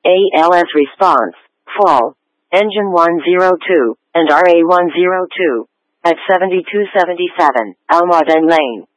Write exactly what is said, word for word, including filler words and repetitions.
A L S response, fall, engine one oh two, and R A one oh two, at seventy-two seventy-seven, Almaden Lane.